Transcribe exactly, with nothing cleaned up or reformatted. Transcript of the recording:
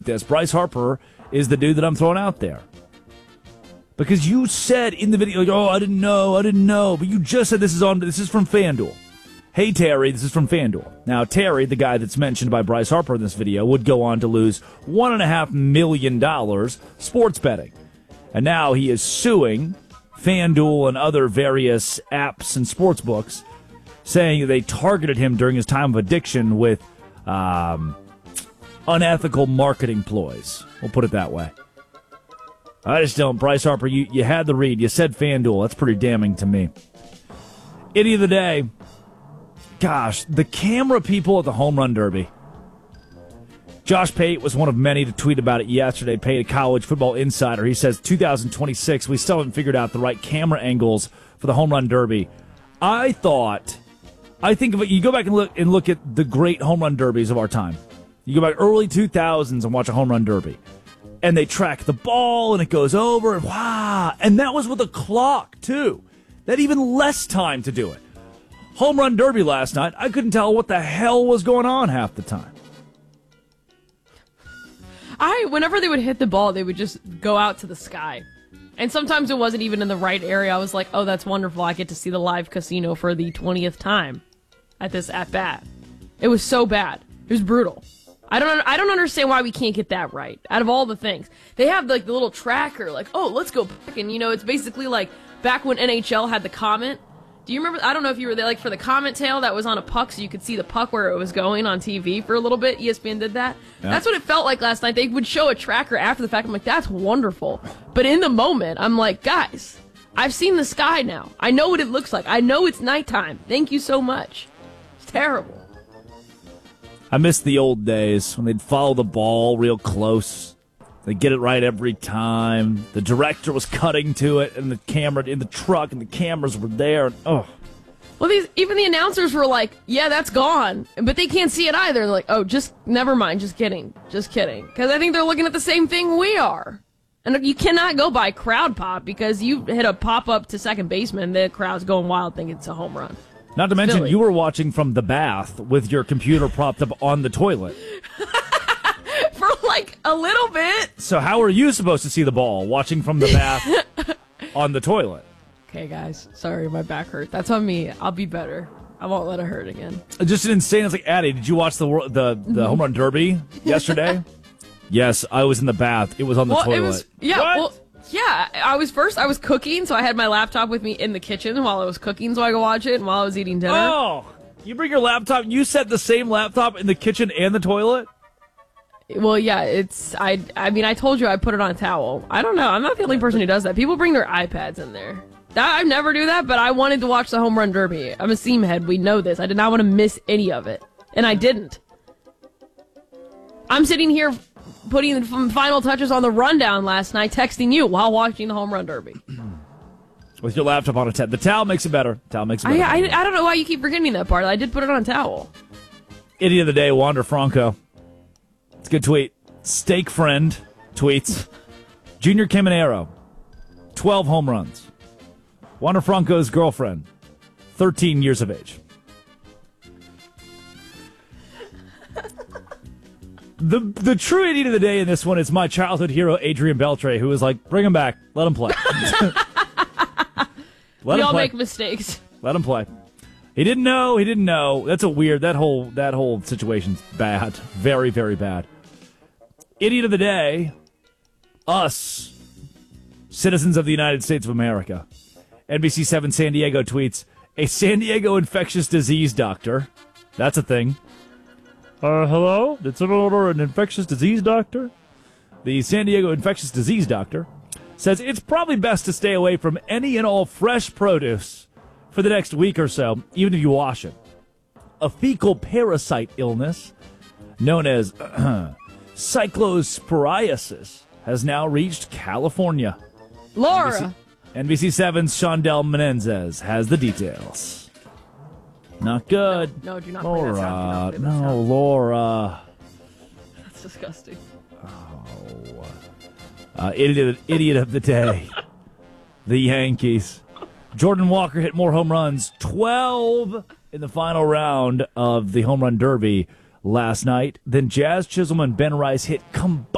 this. Bryce Harper is the dude that I'm throwing out there. Because you said in the video, like, oh, I didn't know, I didn't know. But you just said this is on. This is from FanDuel. Hey, Terry, this is from FanDuel. Now, Terry, the guy that's mentioned by Bryce Harper in this video, would go on to lose one point five million dollars sports betting. And now he is suing FanDuel and other various apps and sports books, saying they targeted him during his time of addiction with um, unethical marketing ploys. We'll put it that way. I just don't. Bryce Harper, you, you had the read. You said FanDuel. That's pretty damning to me. Idiot of the day. Gosh, the camera people at the Home Run Derby. Josh Pate was one of many to tweet about it yesterday. Pate, a College Football Insider. He says, two thousand twenty-six, we still haven't figured out the right camera angles for the Home Run Derby. I thought, I think of it, you go back and look and look at the great Home Run Derbies of our time. You go back early two thousands and watch a Home Run Derby. And they track the ball, and it goes over, and wow. And that was with a clock, too. That had even less time to do it. Home Run Derby last night, I couldn't tell what the hell was going on half the time. I, whenever they would hit the ball, they would just go out to the sky. And sometimes it wasn't even in the right area. I was like, oh, that's wonderful. I get to see the live casino for the twentieth time at this at-bat. It was so bad. It was brutal. I don't I don't understand why we can't get that right. Out of all the things. They have like the little tracker, like, oh, let's go back. And, you know, it's basically like back when N H L had the comment. Do you remember? I don't know if you were there, like, for the comment tail that was on a puck, so you could see the puck where it was going on T V for a little bit. E S P N did that. Yeah. That's what it felt like last night. They would show a tracker after the fact. I'm like, that's wonderful. But in the moment, I'm like, guys, I've seen the sky now. I know what it looks like. I know it's nighttime. Thank you so much. It's terrible. I miss the old days when they'd follow the ball real close. They'd get it right every time. The director was cutting to it, and the camera in the truck, and the cameras were there. And, oh. Well, these even the announcers were like, yeah, that's gone. But they can't see it either. They're like, oh, just, never mind, just kidding. Just kidding. Because I think they're looking at the same thing we are. And you cannot go by crowd pop, because you hit a pop-up to second baseman, the crowd's going wild thinking it's a home run. Not to mention, Silly. You were watching from the bath with your computer propped up on the toilet. For like a little bit. So how are you supposed to see the ball watching from the bath on the toilet? Okay, guys. Sorry, my back hurt. That's on me. I'll be better. I won't let it hurt again. Just an insane. It's like, Addie, did you watch the wor- the the Home Run Derby yesterday? Yes, I was in the bath. It was on the well, toilet. It was, yeah, what? well, yeah. I was first. I was cooking, so I had my laptop with me in the kitchen while I was cooking, so I could watch it, and while I was eating dinner. Oh, you bring your laptop. You set the same laptop in the kitchen and the toilet. Well, yeah, it's, I I mean, I told you I put it on a towel. I don't know. I'm not the only person who does that. People bring their iPads in there. That, I never do that, but I wanted to watch the Home Run Derby. I'm a seam head. We know this. I did not want to miss any of it. And I didn't. I'm sitting here putting the final touches on the rundown last night, texting you while watching the Home Run Derby. With your laptop on a towel. The towel makes it better. The towel makes it better. I, I, I don't know why you keep forgetting that part. I did put it on a towel. Idiot of the day, Wander Franco. It's a good tweet. Steak Friend tweets, Junior Caminero, twelve home runs. Wander Franco's girlfriend, thirteen years of age. The the true idiot of the day in this one is my childhood hero, Adrian Beltre, who was like, bring him back. Let him play. Let we him all play. make mistakes. Let him play. He didn't know. He didn't know. That's a weird. That whole that whole situation's bad. Very, very bad. Idiot of the day, us, citizens of the United States of America. N B C seven San Diego tweets, a San Diego infectious disease doctor. That's a thing. Uh, hello? Did someone order an infectious disease doctor? The San Diego infectious disease doctor says it's probably best to stay away from any and all fresh produce for the next week or so, even if you wash it. A fecal parasite illness known as uh, cyclosporiasis has now reached California. Laura. N B C seven's Shondell Menendez has the details. Not good. No, no, do not Laura. play that sound. Do not play that no, sound. Laura. That's disgusting. Oh. Uh, idiot, idiot of the day. The Yankees. Jordan Walker hit more home runs, twelve in the final round of the Home Run Derby last night, than Jazz Chisholm and Ben Rice hit combined.